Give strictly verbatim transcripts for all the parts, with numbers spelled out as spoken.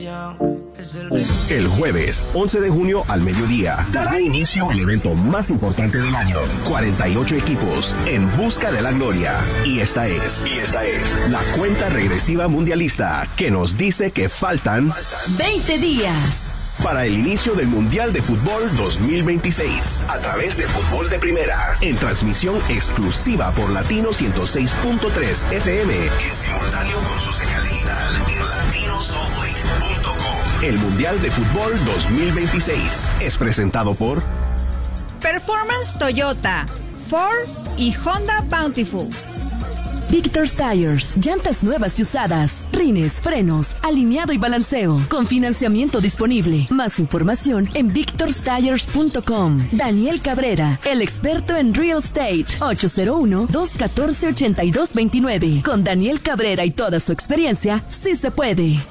El jueves once de junio al mediodía dará inicio el evento más importante del año. cuarenta y ocho equipos en busca de la gloria. Y esta es, y esta es la cuenta regresiva mundialista que nos dice que faltan veinte días para el inicio del Mundial de Fútbol dos mil veintiséis. A través de Fútbol de Primera. En transmisión exclusiva por Latino ciento seis punto tres F M. En simultáneo con su señal digital en latino soundwave punto com. El Mundial de Fútbol dos mil veintiséis es presentado por Performance Toyota, Ford y Honda Bountiful. Victor's Tires, llantas nuevas y usadas, rines, frenos, alineado y balanceo, con financiamiento disponible. Más información en victors tires punto com. Daniel Cabrera, el experto en real estate, ocho cero uno, dos uno cuatro, ocho dos dos nueve. Con Daniel Cabrera y toda su experiencia, sí se puede.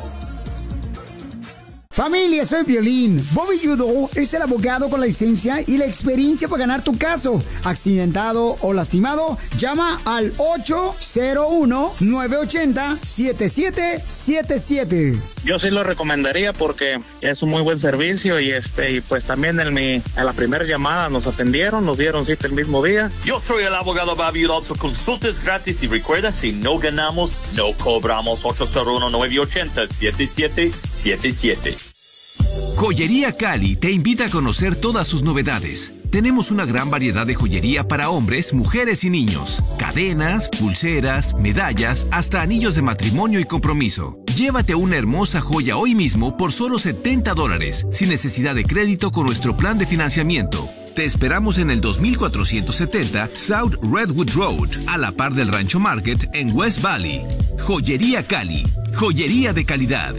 Familia, soy Piolín. Bobby Yudo es el abogado con la licencia y la experiencia para ganar tu caso. Accidentado o lastimado, llama al ocho cero uno, nueve ocho cero, siete siete siete siete. Yo sí lo recomendaría porque es un muy buen servicio y este y pues también en mi a la primera llamada nos atendieron, nos dieron cita el mismo día. Yo soy el abogado Bobby Yudo. Tu consulta es gratis y recuerda, si no ganamos, no cobramos. Ocho cero uno, nueve ocho cero, siete siete siete siete. Joyería Cali te invita a conocer todas sus novedades. Tenemos una gran variedad de joyería para hombres, mujeres y niños. Cadenas, pulseras, medallas, hasta anillos de matrimonio y compromiso. Llévate una hermosa joya hoy mismo por solo setenta dólares, sin necesidad de crédito con nuestro plan de financiamiento. Te esperamos en el dos mil cuatrocientos setenta South Redwood Road, a la par del Rancho Market en West Valley. Joyería Cali, joyería de calidad.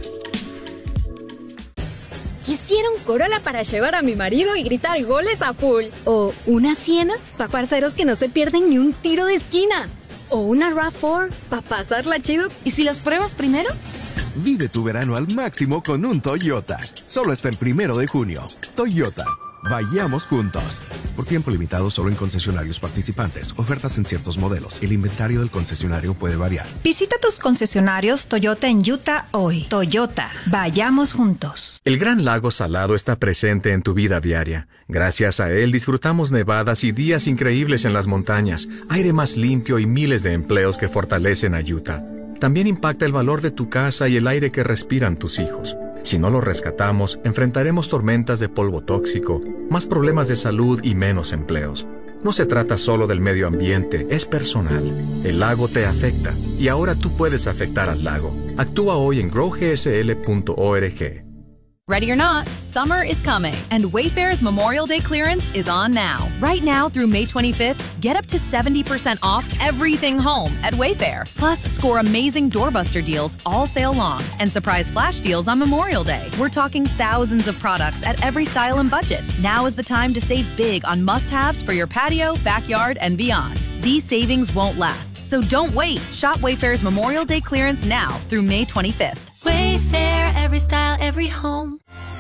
Quisiera un Corolla para llevar a mi marido y gritar goles a full. O una Siena para parceros que no se pierden ni un tiro de esquina. O una RAV cuatro para pasarla chido. ¿Y si los pruebas primero? Vive tu verano al máximo con un Toyota. Solo hasta el primero de junio. Toyota. Vayamos juntos. Por tiempo limitado solo en concesionarios participantes. Ofertas en ciertos modelos. El inventario del concesionario puede variar. Visita tus concesionarios Toyota en Utah hoy. Toyota, vayamos juntos. El Gran Lago Salado está presente en tu vida diaria. Gracias a él disfrutamos nevadas y días increíbles en las montañas, aire más limpio y miles de empleos que fortalecen a Utah. También impacta el valor de tu casa y el aire que respiran tus hijos. Si no lo rescatamos, enfrentaremos tormentas de polvo tóxico, más problemas de salud y menos empleos. No se trata solo del medio ambiente, es personal. El lago te afecta y ahora tú puedes afectar al lago. Actúa hoy en grow g s l punto org. Ready or not, summer is coming, and Wayfair's Memorial Day clearance is on now. Right now through May twenty-fifth, get up to seventy percent off everything home at Wayfair. Plus, score amazing doorbuster deals all sale long and surprise flash deals on Memorial Day. We're talking thousands of products at every style and budget. Now is the time to save big on must-haves for your patio, backyard, and beyond. These savings won't last, so don't wait. Shop Wayfair's Memorial Day clearance now through May twenty-fifth. Wayfair, every style, every home.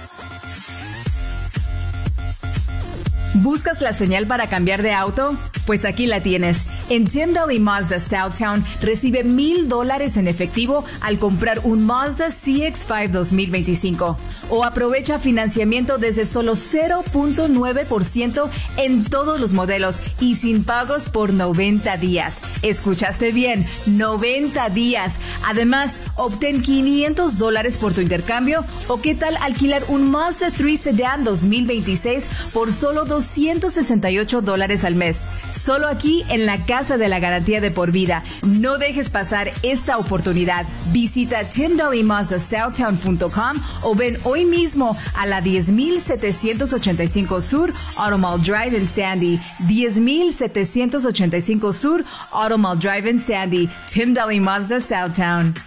¿Buscas la señal para cambiar de auto? Pues aquí la tienes. En Tim Daly Mazda Southtown recibe mil dólares en efectivo al comprar un Mazda C X cinco dos mil veinticinco. O aprovecha financiamiento desde solo cero punto nueve por ciento en todos los modelos y sin pagos por noventa días. ¿Escuchaste bien? noventa días. Además, obtén quinientos dólares por tu intercambio. ¿O qué tal alquilar un Mazda tres Sedan dos mil veintiséis por solo doscientos sesenta y ocho dólares al mes? Solo aquí en la Casa de la Garantía de por vida. No dejes pasar esta oportunidad. Visita tim daly mazda southtown punto com o ven hoy mismo a la diez mil setecientos ochenta y cinco Sur Automall Drive en Sandy. diez mil setecientos ochenta y cinco Sur Automall Drive en Sandy. Tim Daly Mazda Southtown.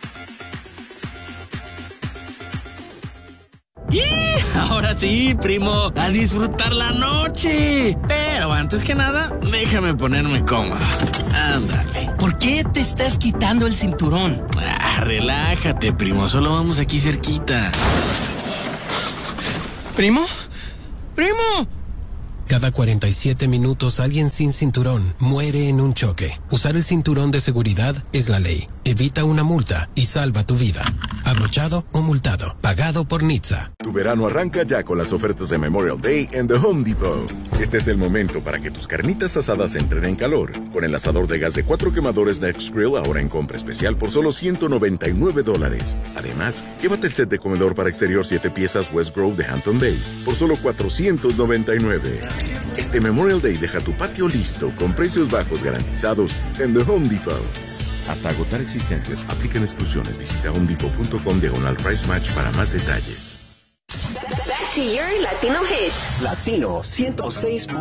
¡Y! Ahora sí, primo, a disfrutar la noche. Pero antes que nada, déjame ponerme cómodo. Ándale. ¿Por qué te estás quitando el cinturón? Ah, relájate, primo, solo vamos aquí cerquita. ¿Primo? ¡Primo! Cada cuarenta y siete minutos alguien sin cinturón muere en un choque. Usar el cinturón de seguridad es la ley. Evita una multa y salva tu vida. Abrochado o multado. Pagado por N H T S A. Tu verano arranca ya con las ofertas de Memorial Day en The Home Depot. Este es el momento para que tus carnitas asadas entren en calor. Con el asador de gas de cuatro quemadores Next Grill ahora en compra especial por solo ciento noventa y nueve dólares. Además, llévate el set de comedor para exterior siete piezas West Grove de Hampton Bay por solo cuatrocientos noventa y nueve. Este Memorial Day deja tu patio listo con precios bajos garantizados en The Home Depot. Hasta agotar existencias, aplican exclusiones. Visita homedepot.com diagonal price match para más detalles. Back to your Latino hits. Latino ciento seis.